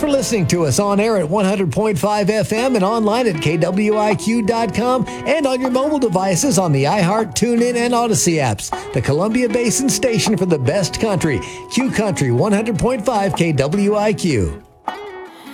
for listening to us on air at 100.5 FM and online at KWIQ.com and on your mobile devices on the iHeart, TuneIn, and Odyssey apps. The Columbia Basin station for the best country. Q Country 100.5 KWIQ.